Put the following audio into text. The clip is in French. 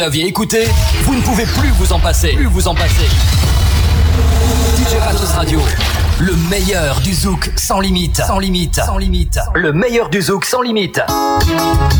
aviez écouté, vous ne pouvez plus vous en passer. DJ Matos Radio, le meilleur du zouk sans limite. Le meilleur du zouk sans limite.